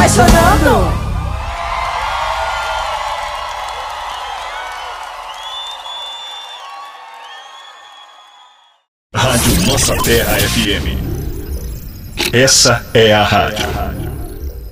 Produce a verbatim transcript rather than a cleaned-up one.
apaixonando. Rádio Nossa Terra F M. Essa é a rádio.